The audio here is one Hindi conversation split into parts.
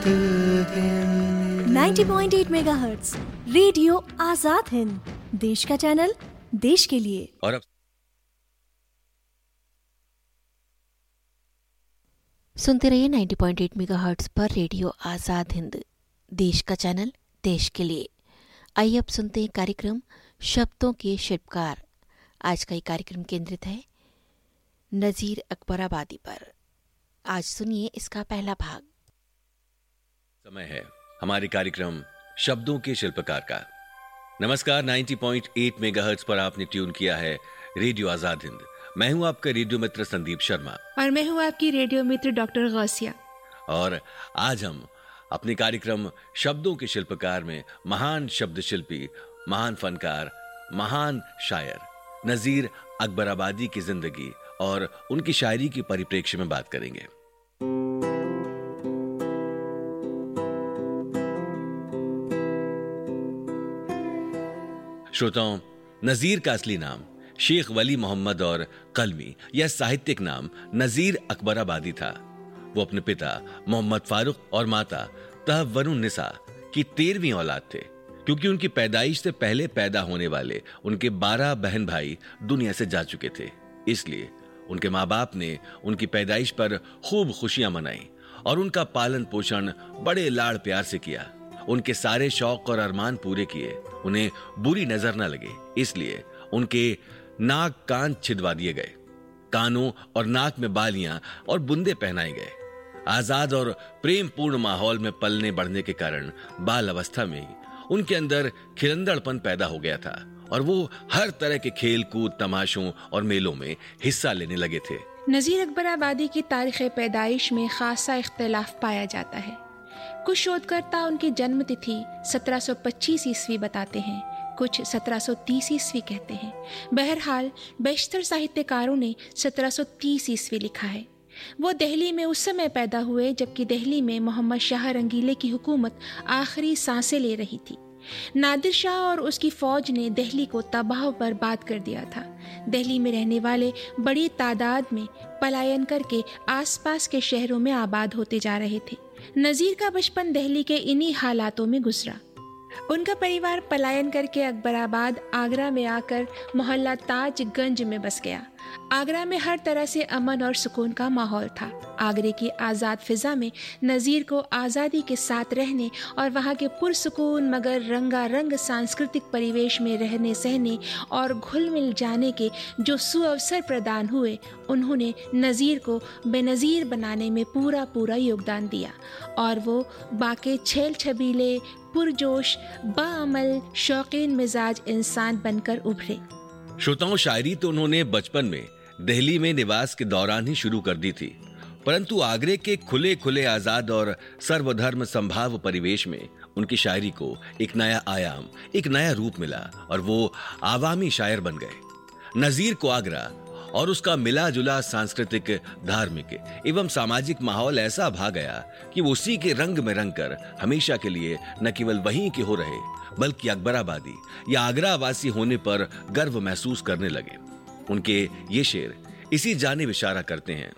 हिंद। 90.8 मेगाहर्ट्ज रेडियो आजाद हिंद, देश का चैनल, देश के लिए। और अब सुनते रहिए 90.8 मेगाहर्ट्ज पर रेडियो आजाद हिंद, देश का चैनल, देश के लिए। आइए अब सुनते हैं कार्यक्रम शब्दों के शिल्पकार। आज का ये कार्यक्रम केंद्रित है नजीर अकबराबादी पर। आज सुनिए इसका पहला भाग। समय है हमारे कार्यक्रम शब्दों के शिल्पकार का। नमस्कार, 90.8 मेगाहर्ट्ज पर आपने ट्यून किया है रेडियो आजाद हिंद। मैं हूं आपका रेडियो मित्र संदीप शर्मा और मैं हूं आपकी रेडियो मित्र डॉक्टर गौसिया। और आज हम अपने कार्यक्रम शब्दों के शिल्पकार में महान शब्द शिल्पी, महान फनकार, महान शायर नजीर अकबराबादी की जिंदगी और उनकी शायरी की परिप्रेक्ष्य में बात करेंगे। श्रोताओं, नजीर का असली नाम शेख वली मोहम्मद और कलमी या साहित्यिक नाम नजीर अकबराबादी था। वो अपने पिता मोहम्मद फारूक और माता तहव्वरुन्निसा की 13वीं औलाद थे, क्योंकि उनकी पैदाइश से पहले पैदा होने वाले उनके 12 बहन भाई दुनिया से जा चुके थे। इसलिए उनके माँ बाप ने उनकी पैदाइश पर खूब खुशियां मनाई और उनका पालन पोषण बड़े लाड़ प्यार से किया। उनके सारे शौक और अरमान पूरे किए। उन्हें बुरी नजर न लगे, इसलिए उनके नाक कान छिदवा दिए गए। कानों और नाक में बालियां और बुंदे पहनाए गए। आजाद और प्रेम पूर्ण माहौल में पलने बढ़ने के कारण बाल अवस्था में ही उनके अंदर खिलंदड़पन पैदा हो गया था और वो हर तरह के खेल कूद, तमाशों और मेलों में हिस्सा लेने लगे थे। नजीर अकबराबादी की तारीख पैदाइश में खासा इख्तिलाफ पाया जाता है। कुछ शोधकर्ता उनकी जन्म तिथि 1725 ईस्वी बताते हैं, कुछ 1730 ईस्वी कहते हैं। बहरहाल बेशतर साहित्यकारों ने 1730 ईस्वी लिखा है। वो दिल्ली में उस समय पैदा हुए जबकि दिल्ली में मोहम्मद शाह रंगीले की हुकूमत आखिरी सांसें ले रही थी। नादिर शाह और उसकी फौज ने दिल्ली को तबाह बर्बाद कर दिया था। दिल्ली में रहने वाले बड़ी तादाद में पलायन करके आसपास के शहरों में आबाद होते जा रहे थे। नजीर का बचपन दिल्ली के इन्हीं हालातों में गुजरा। उनका परिवार पलायन करके अकबराबाद, आगरा में आकर मोहल्ला ताजगंज में बस गया। आगरा में हर तरह से अमन और सुकून का माहौल था। आगरे की आज़ाद फिजा में नज़ीर को आज़ादी के साथ रहने और वहाँ के पुरसुकून मगर रंगारंग सांस्कृतिक परिवेश में रहने सहने और घुल मिल जाने के जो सुअवसर प्रदान हुए, उन्होंने नज़ीर को बेनज़ीर बनाने में पूरा योगदान दिया और वो बाके छेल छबीले, पुरजोश, बाअमल, शौकीन मिजाज इंसान बनकर उभरे। श्रोताओं, शायरी तो उन्होंने बचपन में दिल्ली में निवास के दौरान ही शुरू कर दी थी, परंतु आगरे के खुले खुले आजाद और सर्वधर्म संभाव परिवेश में उनकी शायरी को एक नया आयाम, एक नया रूप मिला और वो आवामी शायर बन गए। नजीर को आगरा और उसका मिला जुला सांस्कृतिक, धार्मिक एवं सामाजिक माहौल ऐसा भा गया कि वो उसी के रंग में रंग कर हमेशा के लिए न केवल वहीं के हो रहे बल्कि अकबराबादी या आगरावासी होने पर गर्व महसूस करने लगे। उनके ये शेर इसी जानिब इशारा करते हैं।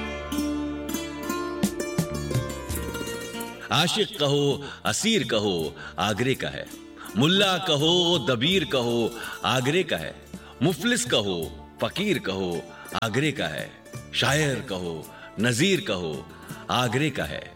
आशिक कहो, असीर कहो, आगरे का है। मुल्ला कहो, दबीर कहो, आगरे का है। मुफलिस कहो, फकीर कहो, आगरे का है। शायर कहो, नजीर कहो, आगरे का है।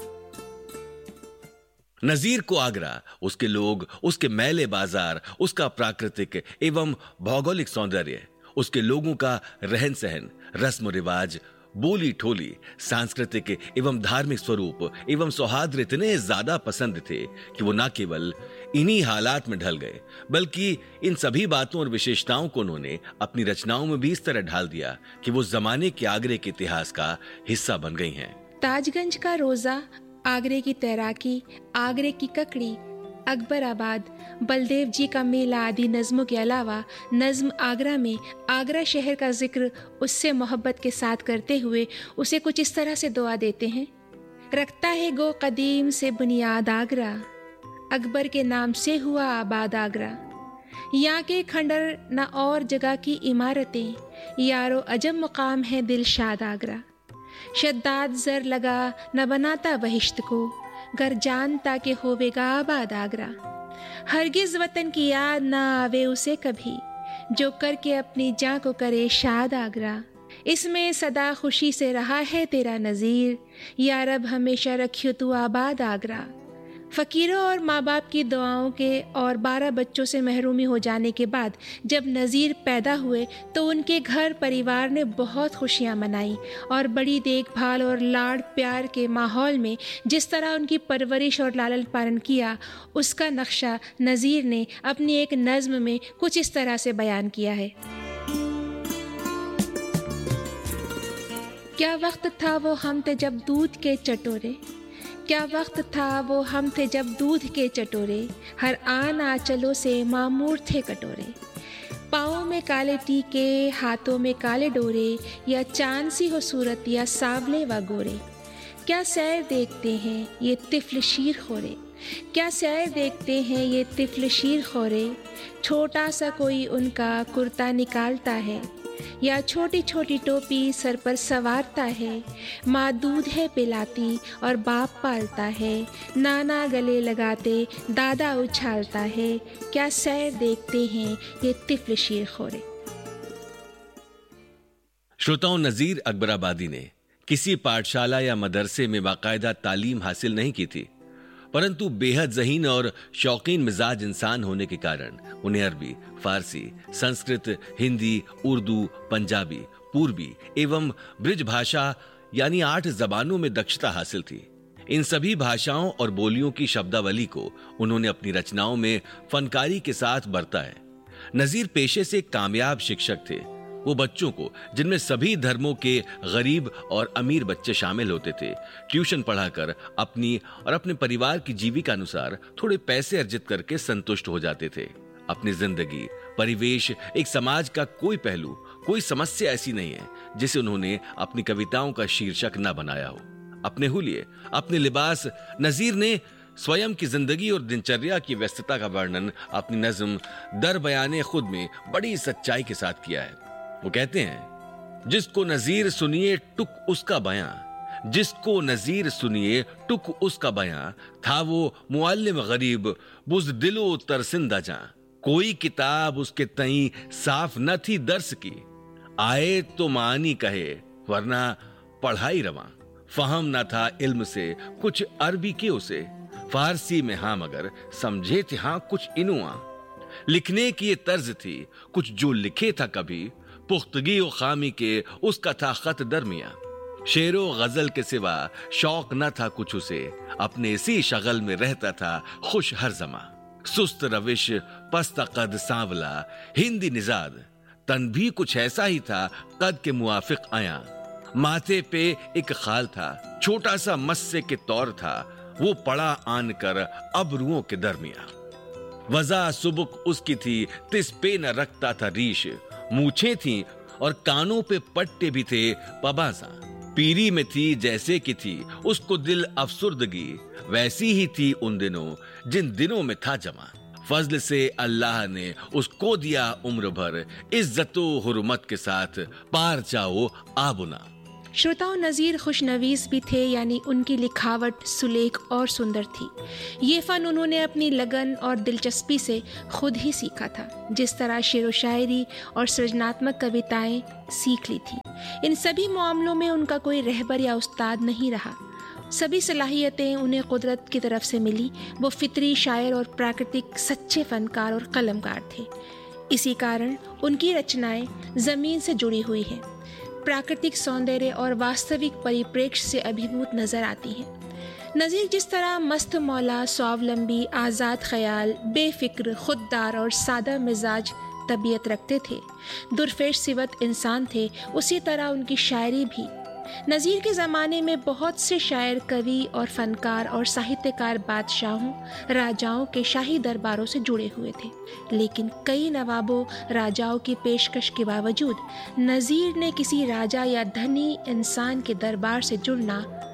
नजीर को आगरा, उसके लोग, उसके मेले बाजार, उसका प्राकृतिक एवं भौगोलिक सौंदर्य, उसके लोगों का रहन सहन, रस्म रिवाज, बोली ठोली, सांस्कृतिक एवं धार्मिक स्वरूप एवं सौहार्द इतने ज्यादा पसंद थे कि वो न केवल इन्हीं हालात में ढल गए बल्कि इन सभी बातों और विशेषताओं को उन्होंने अपनी रचनाओं में भी इस तरह ढाल दिया कि वो जमाने के आगरे के इतिहास का हिस्सा बन गई हैं। ताजगंज का रोजा, आगरे की तैराकी, आगरे की ककड़ी, अकबराबाद, बलदेव जी का मेला आदि नज़्मों के अलावा नज़्म आगरा में आगरा शहर का जिक्र उससे मोहब्बत के साथ करते हुए उसे कुछ इस तरह से दुआ देते हैं। रखता है गो कदीम से बुनियाद आगरा, अकबर के नाम से हुआ आबाद आगरा। यहाँ के खंडर न और जगह की इमारतें, यारो अजब मुकाम है दिलशाद आगरा। शद्दाद जर लगा न बनाता बहिश्त को, गर जानता के होवेगा आबाद आगरा। हरगिज वतन की याद ना आवे उसे कभी, जो करके अपनी जान को करे शाद आगरा। इसमें सदा खुशी से रहा है तेरा नज़ीर, या रब हमेशा रखियो तू आबाद आगरा। फ़कीरों और माँ बाप की दुआओं के और 12 बच्चों से महरूमी हो जाने के बाद जब नज़ीर पैदा हुए तो उनके घर परिवार ने बहुत खुशियाँ मनाई और बड़ी देखभाल और लाड़ प्यार के माहौल में जिस तरह उनकी परवरिश और लालन पालन किया, उसका नक्शा नज़ीर ने अपनी एक नज़्म में कुछ इस तरह से बयान किया है। क्या वक्त था वो हम थे जब दूध के चटोरे, क्या वक्त था वो हम थे जब दूध के चटोरे, हर आन आंचलों से मामूर थे कटोरे। पाँव में काले टीके, हाथों में काले डोरे, या चांद सी हो सूरत या सांवले व गोरे। क्या सैर देखते हैं ये तिफल शीर खोरे, क्या सैर देखते हैं ये तिफल शीर खोरे। छोटा सा कोई उनका कुर्ता निकालता है, या छोटी छोटी टोपी सर पर संवारता है। माँ दूध है पिलाती और बाप पालता है, नाना गले लगाते दादा उछालता है। क्या सैर देखते हैं ये तिफल शीर खोरे। श्रोताओं, नज़ीर अकबराबादी ने किसी पाठशाला या मदरसे में बाकायदा तालीम हासिल नहीं की थी, परंतु बेहद ज़हीन और शौकीन मिजाज इंसान होने के कारण उन्हें अरबी, फारसी, संस्कृत, हिंदी, उर्दू, पंजाबी, पूर्वी एवं ब्रिज भाषा यानी 8 जबानों में दक्षता हासिल थी। इन सभी भाषाओं और बोलियों की शब्दावली को उन्होंने अपनी रचनाओं में फनकारी के साथ बरता है। नज़ीर पेशे से कामयाब शिक्षक थे। वो बच्चों को, जिनमें सभी धर्मों के गरीब और अमीर बच्चे शामिल होते थे, ट्यूशन पढ़ाकर अपनी और अपने परिवार की जीविका अनुसार थोड़े पैसे अर्जित करके संतुष्ट हो जाते थे। अपनी जिंदगी, परिवेश, एक समाज का कोई पहलू, कोई समस्या ऐसी नहीं है जिसे उन्होंने अपनी कविताओं का शीर्षक न बनाया हो। अपने हुलिये, अपने लिबास, नज़ीर ने स्वयं की जिंदगी और दिनचर्या की व्यस्तता का वर्णन अपनी नज्म दर बयाने खुद में बड़ी सच्चाई के साथ किया है। वो कहते हैं, जिसको नज़ीर सुनिए टुक उसका बयां, जिसको नज़ीर सुनिए टुक उसका बयां, था वो मुअल्लिम गरीब बुज़दिलो तरसिंदा जां। कोई किताब उसके तई साफ न थी दर्स की, आए तो मानी कहे वरना पढ़ाई रवां। फहम न था इल्म से कुछ अरबी के उसे, फारसी में हाँ मगर समझे थे हाँ कुछ इनुआ। लिखने की ये तर्ज थी कुछ जो लिखे था कभी, पुख्तगी और खामी के उसका था खत दरमिया। शेरो गजल के सिवा शौक न था कुछ उसे, अपने इसी शगल में रहता था खुश हर जमा। सुस्त रविश, पस्त कद सांवला, हिंदी निजाद, तन भी कुछ ऐसा ही था कद के मुआफिक आया। माथे पे एक खाल था, छोटा सा मस्से के तौर था, वो पड़ा आन कर अबरुओं के दरमिया। वजा सुबुक उसकी थी, तिस पे न रखता था रीश, मूछें थी और कानों पे पट्टे भी थे पबासा। पीरी में थी जैसे की थी उसको दिल अफसुर्दगी, वैसी ही थी उन दिनों जिन दिनों में था जमा। फजल से अल्लाह ने उसको दिया उम्र भर, इज्जतो हुर्मत के साथ पार चाओ आबुना। श्रोताओं, नज़ीर खुशनवीस भी थे, यानी उनकी लिखावट सुलेख और सुंदर थी। ये फ़न उन्होंने अपनी लगन और दिलचस्पी से खुद ही सीखा था, जिस तरह शेर व शायरी और सृजनात्मक कविताएं सीख ली थी। इन सभी मामलों में उनका कोई रहबर या उस्ताद नहीं रहा। सभी सलाहियतें उन्हें कुदरत की तरफ से मिली। वो फितरी शायर और प्राकृतिक सच्चे फनकार और कलमकार थे। इसी कारण उनकी रचनाएं ज़मीन से जुड़ी हुई हैं, प्राकृतिक सौंदर्य और वास्तविक परिप्रेक्ष्य से अभिभूत नजर आती हैं। नज़ीर जिस तरह मस्त मौला, स्वावलंबी, आज़ाद ख्याल, बेफिक्र, खुददार और सादा मिजाज तबीयत रखते थे, दुरफेश सिवत इंसान थे, उसी तरह उनकी शायरी भी। नज़ीर के ज़माने में बहुत से शायर, कवि और फनकार और साहित्यकार बादशाहों, राजाओं के शाही दरबारों से जुड़े हुए थे, लेकिन कई नवाबों, राजाओं की पेशकश के बावजूद नज़ीर ने किसी राजा या धनी इंसान के दरबार से जुड़ना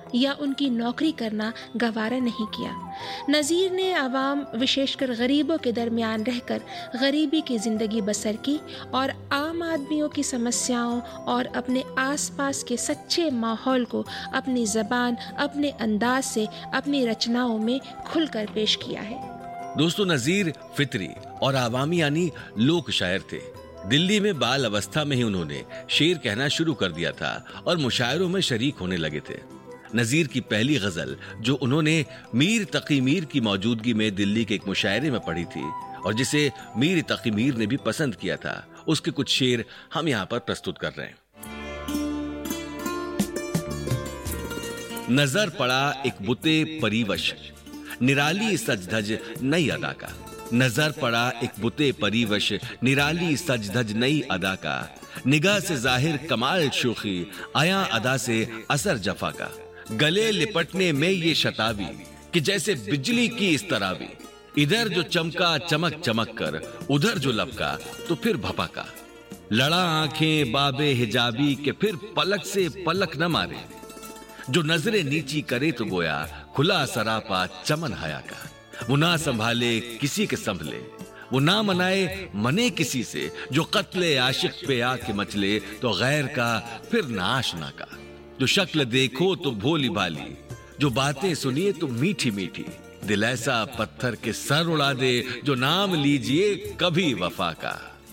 या उनकी नौकरी करना गवारा नहीं किया। नज़ीर ने आवाम विशेषकर गरीबों के दरमियान रहकर गरीबी की ज़िंदगी बसर की और आम आदमियों की समस्याओं और अपने आसपास के सच्चे माहौल को अपनी ज़बान, अपने अंदाज से अपनी रचनाओं में खुलकर पेश किया है। दोस्तों, नज़ीर फितरी और आवामी यानी लोक शायर थे। दिल्ली में बाल अवस्था में ही उन्होंने शेर कहना शुरू कर दिया था और मुशायरों में शरीक होने लगे थे। नज़ीर की पहली गजल जो उन्होंने मीर तकी मीर की मौजूदगी में दिल्ली के एक मुशायरे में पढ़ी थी और जिसे मीर तकी मीर ने भी पसंद किया था, उसके कुछ शेर हम यहाँ पर प्रस्तुत कर रहे हैं। नजर पड़ा एक बुते परिवश, निराली सज धज नई अदा का। नजर पड़ा एक बुते परिवश, निराली सज धज नई अदा का। निगाह से जाहिर कमाल शोखी, आया अदा से असर जफा का। गले लिपटने में ये शतावी कि जैसे बिजली की इस तरावी। इधर जो चमका चमक चमक कर, उधर जो लपका तो फिर भपका। लड़ा आंखें बाबे हिजाबी के फिर पलक से पलक न मारे। जो नजरें नीची करे तो गोया खुला सरापा चमन हया का। वो ना संभाले किसी के संभले, वो ना मनाए मने किसी से। जो कत्ले आशिक पे आके मचले तो गैर का फिर नाशना का। जो शक्ल देखो तो भोली भाली, जो बातें सुनिए तो मीठी मीठी। दिल ऐसा पत्थर के सर उड़ा दे, जो नाम लीजिए कभी वफा का।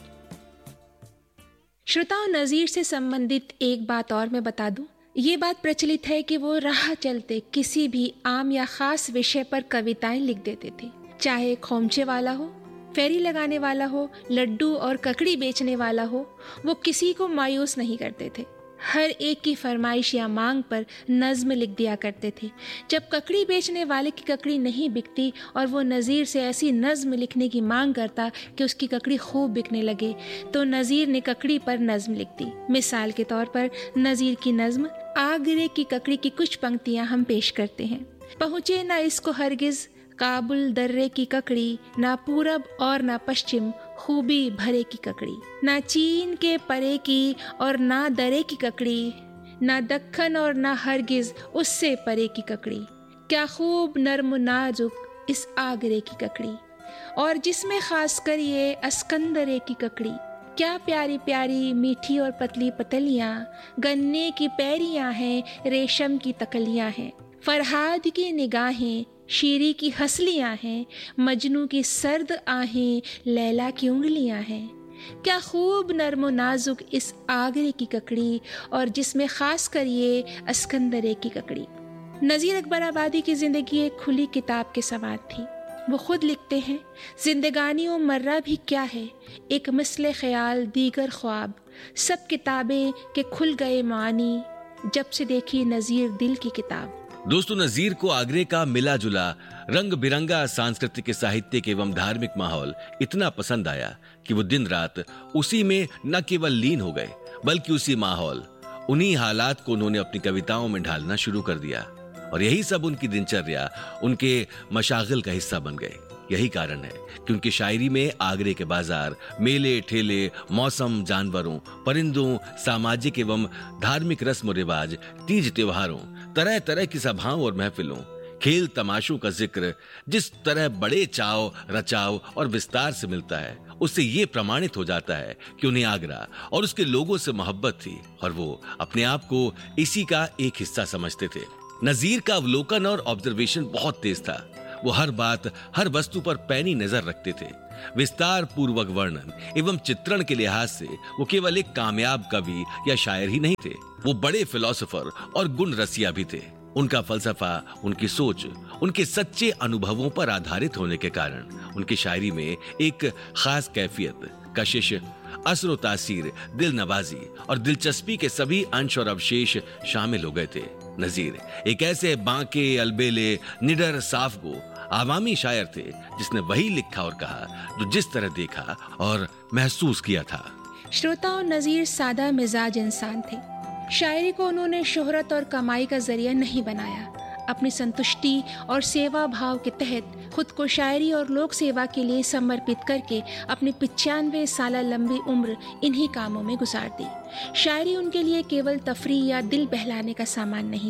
श्रोताओं, नज़ीर से संबंधित एक बात और मैं बता दूं। ये बात प्रचलित है कि वो राह चलते किसी भी आम या खास विषय पर कविताएं लिख देते थे। चाहे खोमचे वाला हो, फेरी लगाने वाला हो, लड्डू और ककड़ी बेचने वाला हो, वो किसी को मायूस नहीं करते थे। हर एक की फरमाइश या मांग पर नज्म लिख दिया करते थे। जब ककड़ी बेचने वाले की ककड़ी नहीं बिकती और वो नज़ीर से ऐसी नज्म लिखने की मांग करता कि उसकी ककड़ी खूब बिकने लगे, तो नज़ीर ने ककड़ी पर नज्म लिख दी। मिसाल के तौर पर नज़ीर की नज्म आगरे की ककड़ी की कुछ पंक्तियां हम पेश करते हैं। पहुँचे ना इसको हरगिज काबुल दर्रे की ककड़ी, ना पूरब और ना पश्चिम खूबी भरे की ककड़ी। ना चीन के परे की और ना दरे की ककड़ी, ना दक्खन और ना हरगिज उससे परे की ककड़ी। क्या खूब नर्म नाजुक इस आगरे की ककड़ी, और जिसमें खास कर ये अस्कंदरे की ककड़ी। क्या प्यारी प्यारी मीठी और पतली पतलियाँ, गन्ने की पैरियाँ हैं, रेशम की तकलियाँ हैं। फरहाद की निगाहें, शीरी की हंसलियाँ हैं, मजनू की सर्द आहें, लैला की उंगलियाँ हैं। क्या खूब नर्म नाजुक इस आगरे की ककड़ी, और जिसमें खास कर ये अस्कंदरे की ककड़ी। नज़ीर अकबराबादी की ज़िंदगी एक खुली किताब के समान थी। वो खुद लिखते हैं, जिंदगानी व मर्रा भी क्या है, एक मिसले ख्याल दीगर ख्वाब। सब किताबें के खुल गए मानी, जब से देखी नज़ीर दिल की किताब। दोस्तों, नज़ीर को आगरे का मिला जुला रंग बिरंगा सांस्कृतिक, साहित्यिक एवं धार्मिक माहौल इतना पसंद आया कि वो दिन रात उसी में न केवल लीन हो गए, बल्कि उसी माहौल, उन्हीं हालात को उन्होंने अपनी कविताओं में ढालना शुरू कर दिया। और यही सब उनकी दिनचर्या, उनके मशागिल का हिस्सा बन गए। यही कारण है कि उनकी शायरी में आगरे के बाजार, मेले ठेले, मौसम, जानवरों, परिंदों, सामाजिक एवं धार्मिक रस्म रिवाज, तीज त्योहारों, तरह तरह की सभाओं और महफिलों, खेल तमाशों का जिक्र जिस तरह बड़े चाव, रचाव और विस्तार से मिलता है, उससे ये प्रमाणित हो जाता है कि उन्हें आगरा और उसके लोगों से मोहब्बत थी और वो अपने आप को इसी का एक हिस्सा समझते थे। नज़ीर का अवलोकन और ऑब्जर्वेशन बहुत तेज था। वो हर बात, हर वस्तु पर पैनी नजर रखते थे। विस्तार पूर्वक वर्णन एवं चित्रण के लिहाज से वो केवल एक कामयाब कवि या शायर ही नहीं थे, वो बड़े फिलोसोफर और गुण रसिया भी थे। उनका फलसफा, उनकी सोच, उनके सच्चे अनुभवों पर आधारित होने के कारण उनकी शायरी में एक खास कैफियत, कशिश, असर व तासीर, दिल नवाजी और दिलचस्पी के सभी अंश और अवशेष शामिल हो गए थे। नज़ीर एक ऐसे बांके, अलबेले, निडर, साफ गो आवामी शायर थे जिसने वही लिखा और कहा जो जिस तरह देखा और महसूस किया था। श्रोताओं, नज़ीर सादा मिजाज इंसान थे। शायरी को उन्होंने शोहरत और कमाई का जरिया नहीं बनाया। अपनी संतुष्टि और सेवा भाव के तहत खुद को शायरी और लोक सेवा के लिए समर्पित करके अपनी 95 साल लंबी उम्र इन्हीं कामों में गुजार दी। शायरी उनके लिए केवल तफरीह या दिल बहलाने का सामान नहीं थी,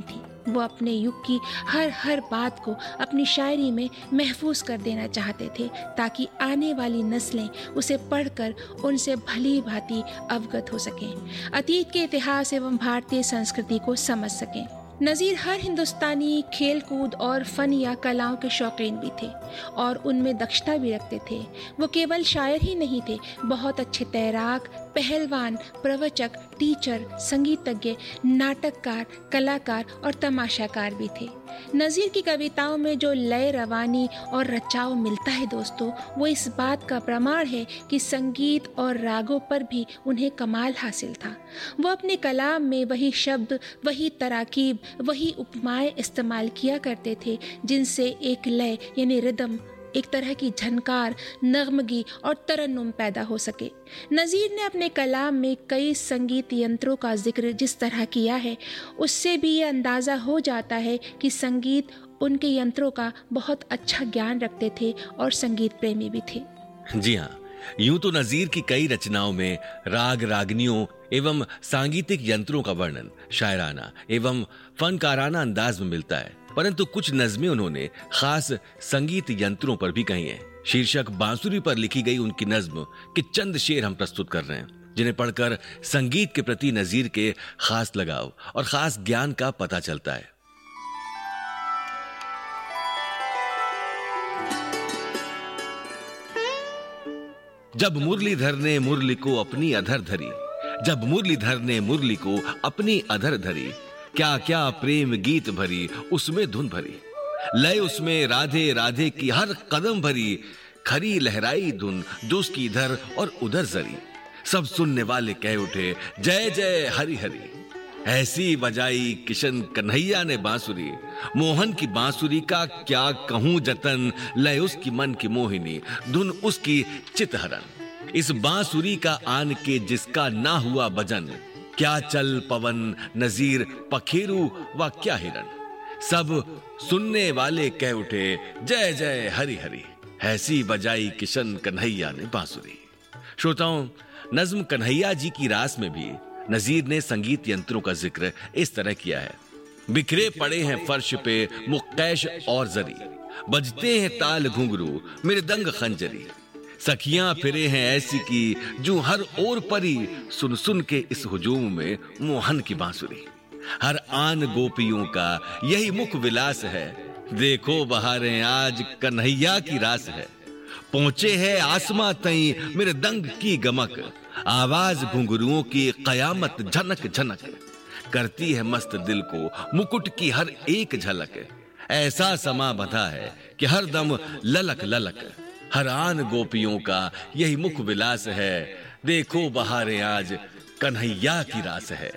वो अपने युग की हर बात को अपनी शायरी में महफूज कर देना चाहते थे ताकि आने वाली नस्लें उसे पढ़कर उनसे भली भांति अवगत हो सकें, अतीत के इतिहास एवं भारतीय संस्कृति को समझ सकें। नज़ीर हर हिंदुस्तानी खेल कूद और फन या कलाओं के शौकीन भी थे और उनमें दक्षता भी रखते थे। वो केवल शायर ही नहीं थे, बहुत अच्छे तैराक, पहलवान, प्रवचक, टीचर, संगीतज्ञ, नाटककार, कलाकार और तमाशाकार भी थे। नज़ीर की कविताओं में जो लय, रवानी और रचाव मिलता है दोस्तों, वो इस बात का प्रमाण है कि संगीत और रागों पर भी उन्हें कमाल हासिल था। वो अपने कलाम में वही शब्द, वही तराकीब, वही उपमाएं इस्तेमाल किया करते थे जिनसे एक लय यानी रिदम, एक तरह की झनकार, नगमगी और तरन्नुम पैदा हो सके। नज़ीर ने अपने कलाम में कई संगीत यंत्रों का जिक्र जिस तरह किया है, उससे भी ये अंदाज़ा हो जाता है कि संगीत उनके यंत्रों का बहुत अच्छा ज्ञान रखते थे और संगीत प्रेमी भी थे। जी हाँ, यूं तो नज़ीर की कई रचनाओं में राग, रागनियों एवं सांगीतिक यंत्रों का वर्णन शायराना एवं फनकाराना अंदाज में मिलता है, परंतु कुछ नज़में उन्होंने खास संगीत यंत्रों पर भी कही हैं। शीर्षक बांसुरी पर लिखी गई उनकी नज्म के चंद शेर हम प्रस्तुत कर रहे हैं, जिन्हें पढ़कर संगीत के प्रति नज़ीर के खास लगाव और खास ज्ञान का पता चलता है। जब मुरलीधर ने मुरली को अपनी अधर धरी, जब मुरलीधर ने मुरली को अपनी अधर धरी, क्या क्या प्रेम गीत भरी उसमें धुन भरी, लय उसमें राधे राधे की हर कदम भरी, खरी लहराई धुन जो उसकी इधर और उधर जरी, सब सुनने वाले कह उठे जय जय हरि हरि। ऐसी बजाई किशन कन्हैया ने बांसुरी, मोहन की बांसुरी का क्या कहूं जतन, लय उसकी मन की मोहिनी, धुन उसकी चितहरन। इस बांसुरी का आन के जिसका ना हुआ भजन, क्या चल पवन नज़ीर पखेरू व क्या हिरन, सब सुनने वाले कह उठे जय जय हरि हरि। ऐसी बजाई किशन कन्हैया ने बांसुरी। श्रोताओं, नज्म कन्हैया जी की रास में भी नज़ीर ने संगीत यंत्रों का जिक्र इस तरह किया है। बिखरे पड़े हैं फर्श पे मुक्कैश और जरी, बजते हैं ताल घुंघरू मृदंग खंजरी, सखियां फिरे हैं ऐसी की जो हर ओर परी, सुन सुन के इस हुजूम में मोहन की बांसुरी। हर आन गोपियों का यही मुख विलास है, देखो बहारें आज कन्हैया की रास है, पहुंचे है आसमां तई मृदंग की गमक, आवाज घुंघरुओं की कयामत झनक झनक, करती है मस्त दिल को मुकुट की हर एक झलक, ऐसा समा बंधा है कि हर दम ललक ललक, हर आन गोपियों का यही मुख विलास है, देखो बहारें आज कन्हैया की रास है।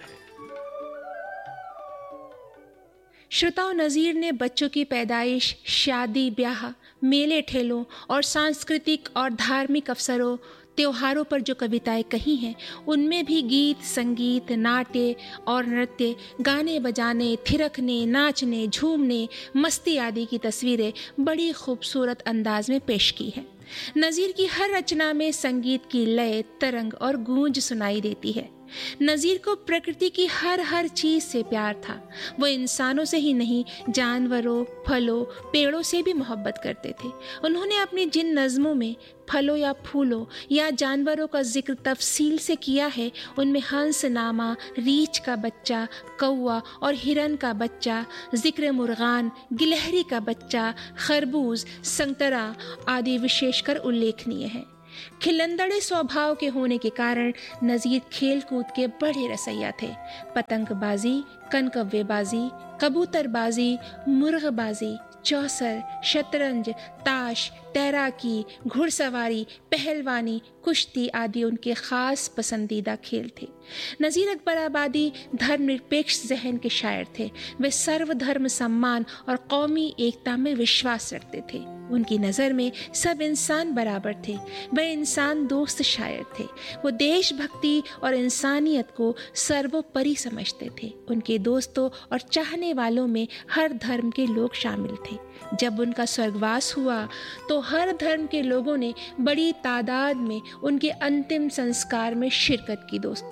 श्रोताओं, नज़ीर ने बच्चों की पैदाइश, शादी ब्याह, मेले ठेलों और सांस्कृतिक और धार्मिक अवसरों, त्योहारों पर जो कविताएं कही हैं, उनमें भी गीत, संगीत, नाट्य और नृत्य, गाने बजाने, थिरकने, नाचने, झूमने, मस्ती आदि की तस्वीरें बड़ी खूबसूरत अंदाज में पेश की हैं। नज़ीर की हर रचना में संगीत की लय, तरंग और गूंज सुनाई देती है। नज़ीर को प्रकृति की हर चीज से प्यार था। वो इंसानों से ही नहीं, जानवरों, फलों, पेड़ों से भी मोहब्बत करते थे। उन्होंने अपनी जिन नज़मों में फलों या फूलों या जानवरों का जिक्र तफसील से किया है, उनमें हंसनामा, रीछ का बच्चा, कौवा और हिरन का बच्चा, जिक्र मुर्गान, गिलहरी का बच्चा, खरबूज, संतरा आदि विशेषकर उल्लेखनीय है। खिलंदड़े स्वभाव के होने के कारण नज़ीर खेल कूद के बड़े रसैया थे। पतंगबाजी, कनकव्वेबाजी, कबूतरबाजी, मुर्गबाजी, चौसर, शतरंज, ताश, तैराकी, घुड़सवारी, पहलवानी, कुश्ती आदि उनके खास पसंदीदा खेल थे। नज़ीर अकबराबादी धर्मनिरपेक्ष ज़हन के शायर थे। वे सर्वधर्म सम्मान और कौमी एकता में विश्वास रखते थे। उनकी नज़र में सब इंसान बराबर थे। वे इंसान दोस्त शायर थे। वो देशभक्ति और इंसानियत को सर्वोपरि समझते थे। उनके दोस्तों और चाहने वालों में हर धर्म के लोग शामिल थे। जब उनका स्वर्गवास हुआ तो हर धर्म के लोगों ने बड़ी तादाद में उनके अंतिम संस्कार में शिरकत की। दोस्तों,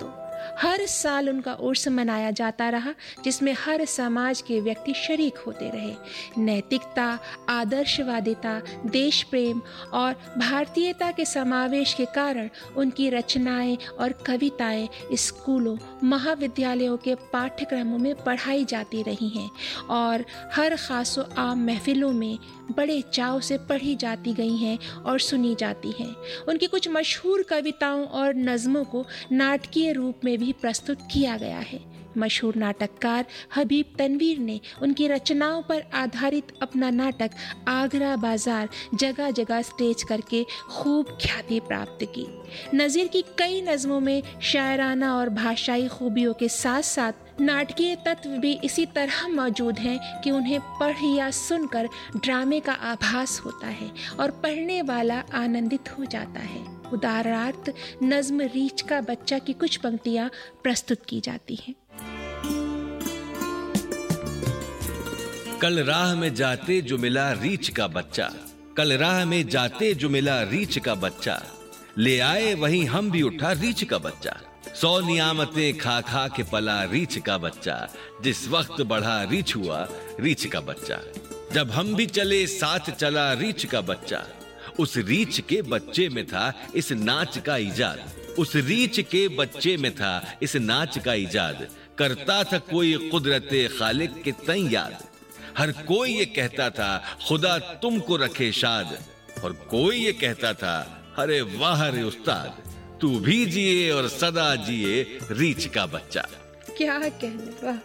हर साल उनका उर्स मनाया जाता रहा, जिसमें हर समाज के व्यक्ति शरीक होते रहे। नैतिकता, आदर्शवादिता, देश प्रेम और भारतीयता के समावेश के कारण उनकी रचनाएं और कविताएं स्कूलों, महाविद्यालयों के पाठ्यक्रमों में पढ़ाई जाती रही हैं और हर खास व आम महफिलों में बड़े चाव से पढ़ी जाती गई हैं और सुनी जाती हैं। उनकी कुछ मशहूर कविताओं और नज़्मों को नाटकीय रूप में भी प्रस्तुत किया गया है। मशहूर नाटककार हबीब तनवीर ने उनकी रचनाओं पर आधारित अपना नाटक आगरा बाजार जगह जगह स्टेज करके खूब ख्याति प्राप्त की। नज़ीर की कई नज़्मों में शायराना और भाषाई खूबियों के साथ साथ नाटकीय तत्व भी इसी तरह मौजूद हैं कि उन्हें पढ़ या सुनकर ड्रामे का आभास होता है और पढ़ने वाला आनंदित हो जाता है। उदाहरणार्थ नज़्म रीछ का बच्चा की कुछ पंक्तियां प्रस्तुत की जाती हैं। कल राह में जाते जो मिला रीछ का बच्चा, कल राह में जाते जो मिला रीछ का बच्चा, ले आए वहीं हम भी उठा रीछ का बच्चा। 100 नियामतें खा खा के पला रीछ का बच्चा, जिस वक्त बढ़ा रीछ हुआ रीछ का बच्चा। जब हम भी चले साथ चला रीछ का बच्चा, उस रीछ के बच्चे में था इस नाच का इजाद, उस रीछ के बच्चे में था इस नाच का इजाद। करता था कोई कुदरते खालिक के तय याद, हर कोई ये कहता था खुदा तुमको रखे शाद, और कोई ये कहता था अरे वाह रे उस्ताद, तू भी जिए और सदा जिए रीछ का बच्चा। क्या कहने, वाह।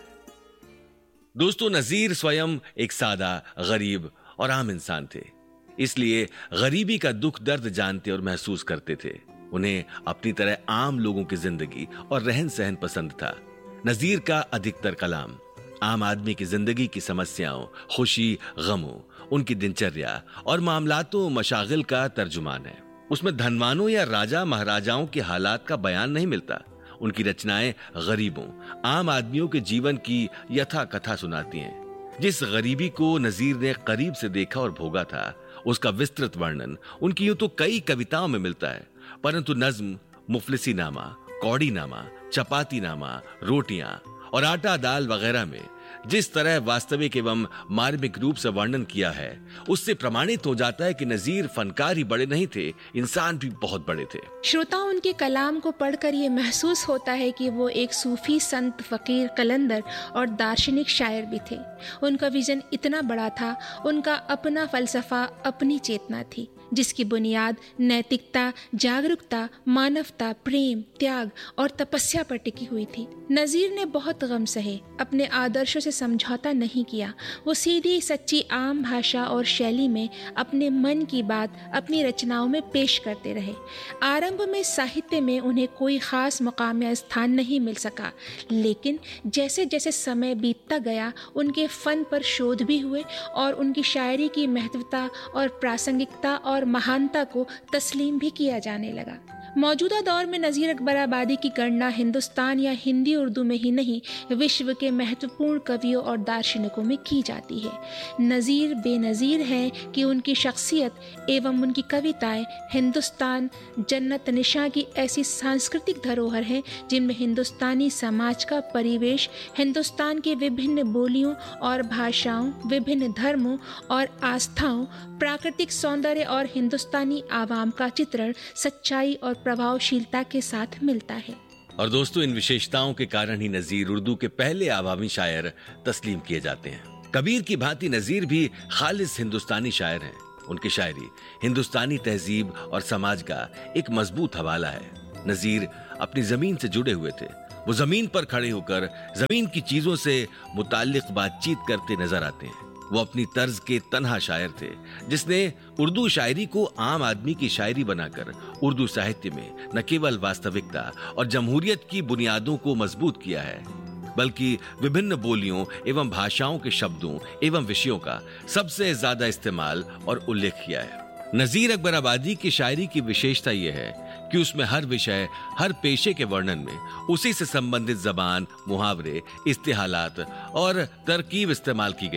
दोस्तों, नज़ीर स्वयं एक सादा, गरीब और आम इंसान थे, इसलिए गरीबी का दुख दर्द जानते और महसूस करते थे। उन्हें अपनी तरह आम लोगों की जिंदगी और रहन सहन पसंद था। नज़ीर का अधिकतर कलाम आम आदमी की जिंदगी की समस्याओं, खुशी, गमों, उनकी दिनचर्या और मामलातों मशागिल का तर्जुमान है। उसमें धनवानों या राजा महाराजाओं के हालात का बयान नहीं मिलता। उनकी रचनाएं गरीबों, आम आदमियों के जीवन की यथा कथा सुनाती हैं। जिस गरीबी को नज़ीर ने करीब से देखा और भोगा था, उसका विस्तृत वर्णन उनकी यूं तो कई कविताओं में मिलता है, परंतु नज्म मुफलिसी नामा, कौड़ी नामा, चपाती नामा, रोटियां और आटा दाल वगैरह में जिस तरह वास्तविक एवं मार्मिक रूप से वर्णन किया है, उससे प्रमाणित हो जाता है कि नज़ीर फनकार ही बड़े नहीं थे, इंसान भी बहुत बड़े थे। श्रोताओं, उनके कलाम को पढ़कर ये महसूस होता है कि वो एक सूफी संत, फकीर, कलंदर और दार्शनिक शायर भी थे। उनका विजन इतना बड़ा था, उनका अपना फलसफा, अपनी चेतना थी, जिसकी बुनियाद नैतिकता, जागरूकता, मानवता, प्रेम, त्याग और तपस्या पर टिकी हुई थी। नज़ीर ने बहुत गम सहे, अपने आदर्शों से समझौता नहीं किया। वो सीधी सच्ची आम भाषा और शैली में अपने मन की बात अपनी रचनाओं में पेश करते रहे। आरंभ में साहित्य में उन्हें कोई खास मुकाम या स्थान नहीं मिल सका, लेकिन जैसे जैसे समय बीतता गया, उनके फन पर शोध भी हुए और उनकी शायरी की महत्वता और प्रासंगिकता और महानता को तस्लीम भी किया जाने लगा। मौजूदा दौर में नज़ीर अकबराबादी की गणना हिंदुस्तान या हिंदी उर्दू में ही नहीं, विश्व के महत्वपूर्ण कवियों और दार्शनिकों में की जाती है। नज़ीर बेनज़ीर हैं कि उनकी शख्सियत एवं उनकी कविताएं हिंदुस्तान जन्नत निशा की ऐसी सांस्कृतिक धरोहर हैं, जिनमें हिंदुस्तानी समाज का परिवेश, हिंदुस्तान के विभिन्न बोलियों और भाषाओं, विभिन्न धर्मों और आस्थाओं, प्राकृतिक सौंदर्य और हिंदुस्तानी आवाम का चित्रण सच्चाई और प्रभावशीलता के साथ मिलता है। और दोस्तों, इन विशेषताओं के कारण ही नज़ीर उर्दू के पहले आवामी शायर तस्लीम किए जाते हैं। कबीर की भांति नज़ीर भी खालिस हिंदुस्तानी शायर हैं। उनकी शायरी हिंदुस्तानी तहजीब और समाज का एक मजबूत हवाला है। नज़ीर अपनी जमीन से जुड़े हुए थे। वो जमीन पर खड़े होकर जमीन की चीजों से मुताल्लिक बातचीत करते नजर आते हैं। वो अपनी तर्ज के तन्हा शायर थे, जिसने उर्दू शायरी को आम आदमी की शायरी बनाकर उर्दू साहित्य में न केवल वास्तविकता और जमहूरियत की बुनियादों को मजबूत किया है, बल्कि विभिन्न बोलियों एवं भाषाओं के शब्दों एवं विषयों का सबसे ज्यादा इस्तेमाल और उल्लेख किया है। नज़ीर अकबराबादी की शायरी की विशेषता यह है कि उसमें हर विषय, हर पेशे के वर्णन में उसी से संबंधित जबान, मुहावरे, इस्तिहालात और तरकीब इस्तेमाल की गई हैं।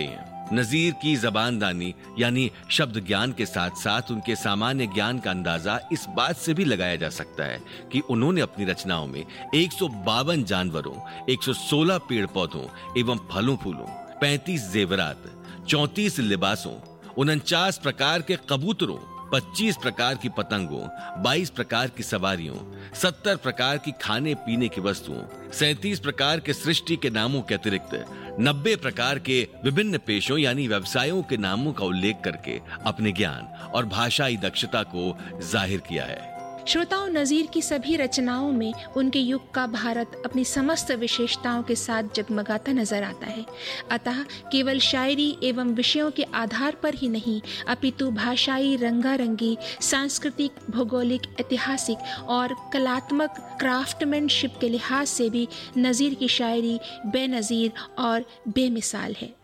नजीर की जबानदानी यानी शब्द ज्ञान के साथ साथ उनके सामान्य ज्ञान का अंदाजा इस बात से भी लगाया जा सकता है कि उन्होंने अपनी रचनाओं में 152 जानवरों, 116 पेड़ पौधों एवं फलों फूलों, 35 जेवरात, 34 लिबासों, 49 प्रकार के कबूतरों, 25 प्रकार की पतंगों, 22 प्रकार की सवारियों, 70 प्रकार की खाने पीने की वस्तुओं, 37 प्रकार के सृष्टि के नामों के अतिरिक्त 90 प्रकार के विभिन्न पेशों यानी व्यवसायों के नामों का उल्लेख करके अपने ज्ञान और भाषाई दक्षता को जाहिर किया है। श्रोताओं, नजीर की सभी रचनाओं में उनके युग का भारत अपनी समस्त विशेषताओं के साथ जगमगाता नजर आता है। अतः केवल शायरी एवं विषयों के आधार पर ही नहीं, अपितु भाषाई, रंगारंगी, सांस्कृतिक, भौगोलिक, ऐतिहासिक और कलात्मक क्राफ्टमैनशिप के लिहाज से भी नजीर की शायरी बेनजीर और बेमिसाल है।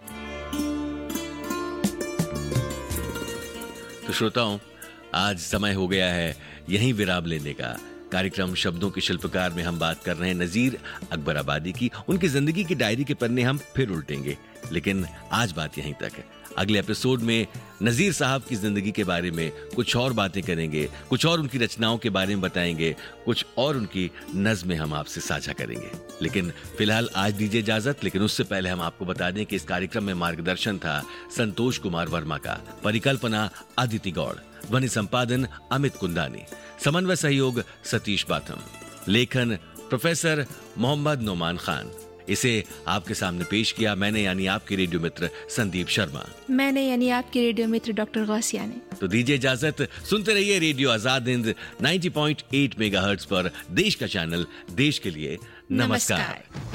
तो श्रोताओं, आज समय हो गया है यहीं विराम लेने का। कार्यक्रम शब्दों के शिल्पकार में हम बात कर रहे हैं नजीर अकबर आबादी की। उनकी जिंदगी की डायरी के पन्ने हम फिर उल्टेंगे, लेकिन आज बात यहीं तक है। अगले एपिसोड में नजीर साहब की जिंदगी के बारे में कुछ और बातें करेंगे, कुछ और उनकी रचनाओं के बारे में बताएंगे, कुछ और उनकी नज़्में हम आपसे साझा करेंगे। लेकिन फिलहाल आज दीजिए इजाजत। लेकिन उससे पहले हम आपको बता दें कि इस कार्यक्रम में मार्गदर्शन था संतोष कुमार वर्मा का, परिकल्पना अदिति गौड़, ध्वनि संपादन अमित कुंदानी, समन्वय सहयोग सतीश बाथम, लेखन प्रोफेसर मोहम्मद नोमान खान। इसे आपके सामने पेश किया मैंने यानी आपके रेडियो मित्र संदीप शर्मा। मैंने यानी आपके रेडियो मित्र डॉक्टर गौसिया ने। तो दीजिए इजाजत। सुनते रहिए रेडियो आजाद हिंद 90.8 मेगाहर्ट्ज पर, देश का चैनल, देश के लिए। नमस्कार।